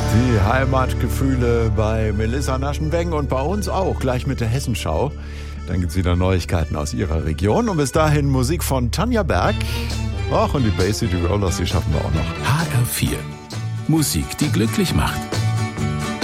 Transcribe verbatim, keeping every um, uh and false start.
Die Heimatgefühle bei Melissa Naschenweng und bei uns auch, gleich mit der Hessenschau. Dann gibt es wieder Neuigkeiten aus ihrer Region und bis dahin Musik von Tanja Berg. Ach, und die Bay City Rollers, die schaffen wir auch noch. H R vier. Musik, die glücklich macht.